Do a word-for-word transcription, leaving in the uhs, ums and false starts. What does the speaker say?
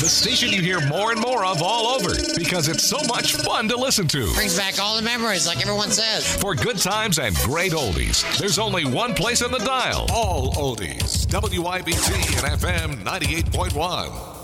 the station you hear more and more of all over because it's so much fun to listen to. Brings back all the memories, like everyone says. For good times and great oldies, there's only one place on the dial. All oldies. W I B T and F M ninety-eight point one.